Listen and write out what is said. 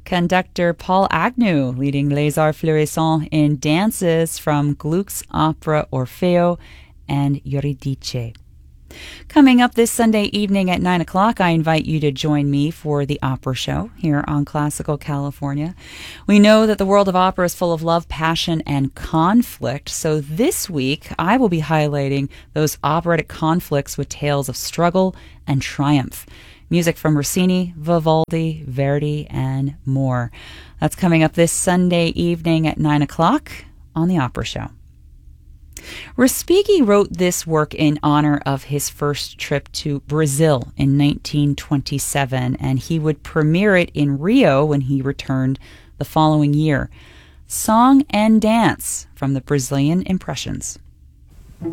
Conductor Paul Agnew leading Les Arts Florissants in dances from Gluck's opera Orfeo and Eurydice. Coming up this Sunday evening at 9 o'clock, I invite you to join me for the Opera Show here on Classical California. We know that the world of opera is full of love, passion, and conflict. So this week, I will be highlighting those operatic conflicts with tales of struggle and triumph. Music from Rossini, Vivaldi, Verdi, and more. That's coming up this Sunday evening at 9 o'clock on the Opera Show. Respighi wrote this work in honor of his first trip to Brazil in 1927, and he would premiere it in Rio when he returned the following year. Song and Dance from the Brazilian Impressions.